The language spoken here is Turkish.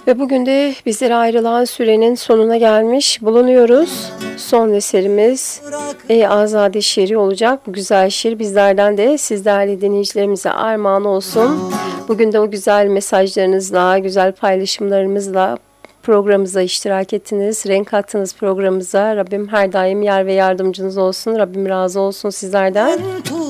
Ve bugün de bizlere ayrılan sürenin sonuna gelmiş bulunuyoruz. Son eserimiz Ey Azade şiiri olacak. Bu güzel şiir bizlerden de siz değerli dinleyicilerimize armağan olsun. Bugün de o güzel mesajlarınızla, güzel paylaşımlarımızla programımıza iştirak ettiniz. Renk kattınız programımıza. Rabbim her daim yar ve yardımcınız olsun. Rabbim razı olsun sizlerden.